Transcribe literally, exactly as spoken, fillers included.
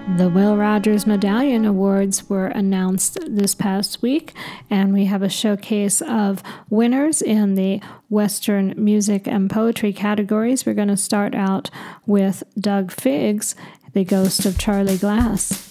The Will Rogers Medallion Awards were announced this past week, and we have a showcase of winners in the Western music and poetry categories. We're going to start out with Doug Figgs, The Ghost of Charlie Glass.